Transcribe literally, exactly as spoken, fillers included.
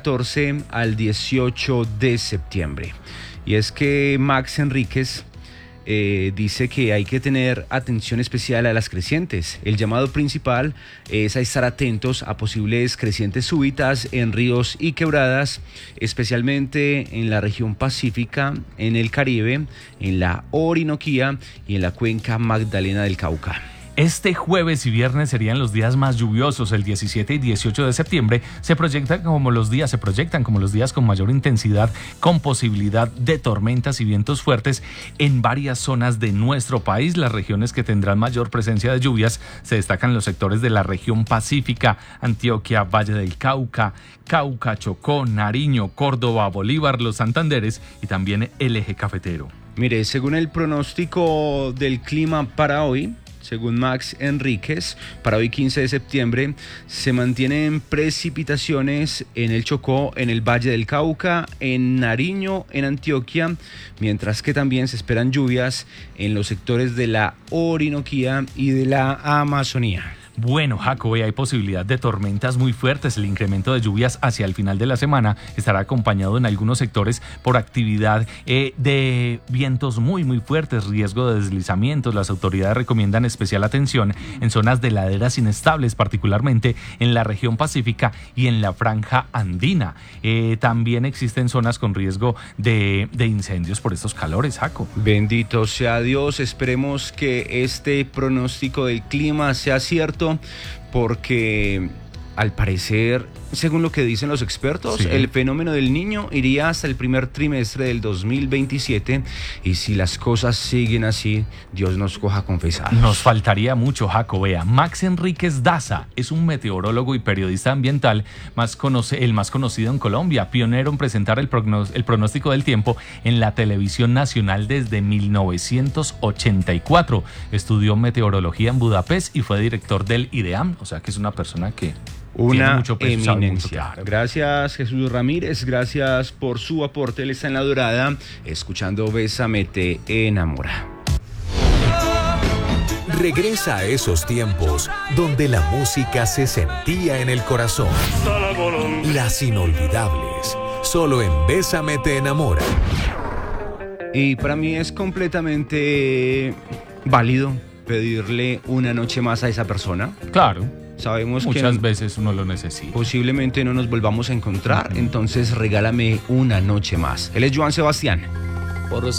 catorce al dieciocho de septiembre. Y es que Max Enríquez Eh, dice que hay que tener atención especial a las crecientes. El llamado principal es a estar atentos a posibles crecientes súbitas en ríos y quebradas, especialmente en la región pacífica, en el Caribe, en la Orinoquía y en la cuenca Magdalena del Cauca. Este jueves y viernes serían los días más lluviosos. El diecisiete y dieciocho de septiembre se proyectan como los días, se proyectan como los días con mayor intensidad, con posibilidad de tormentas y vientos fuertes en varias zonas de nuestro país. Las regiones que tendrán mayor presencia de lluvias se destacan los sectores de la región pacífica: Antioquia, Valle del Cauca, Cauca, Chocó, Nariño, Córdoba, Bolívar, los Santanderes y también el eje cafetero. Mire, según el pronóstico del clima para hoy, según Max Enríquez, para hoy quince de septiembre se mantienen precipitaciones en el Chocó, en el Valle del Cauca, en Nariño, en Antioquia, mientras que también se esperan lluvias en los sectores de la Orinoquía y de la Amazonía. Bueno, Jacob, hay posibilidad de tormentas muy fuertes. El incremento de lluvias hacia el final de la semana estará acompañado en algunos sectores por actividad eh, de vientos muy, muy fuertes, riesgo de deslizamientos. Las autoridades recomiendan especial atención en zonas de laderas inestables, particularmente en la región pacífica y en la franja andina. Eh, también existen zonas con riesgo de, de incendios por estos calores, Jacob. Bendito sea Dios, esperemos que este pronóstico del clima sea cierto, porque al parecer, según lo que dicen los expertos, sí, el fenómeno del Niño iría hasta el primer trimestre del dos mil veintisiete, y si las cosas siguen así, Dios nos coja confesados. Nos faltaría mucho, Jaco. Vea, Max Enríquez Daza es un meteorólogo y periodista ambiental, más conoce, el más conocido en Colombia, pionero en presentar el, prognos, el pronóstico del tiempo en la televisión nacional desde mil novecientos ochenta y cuatro. Estudió meteorología en Budapest y fue director del IDEAM, o sea que es una persona que... Una mucho peso, eminencia. Mucho, claro. Gracias, Jesús Ramírez, gracias por su aporte. Él está en La Dorada, escuchando Bésame te enamora. Regresa a esos tiempos donde la música se sentía en el corazón. Las inolvidables, solo en Bésame te enamora. Y para mí es completamente válido pedirle una noche más a esa persona. Claro. Sabemos muchas que muchas veces uno lo necesita. Posiblemente no nos volvamos a encontrar, entonces regálame una noche más. Él es Joan Sebastián. Por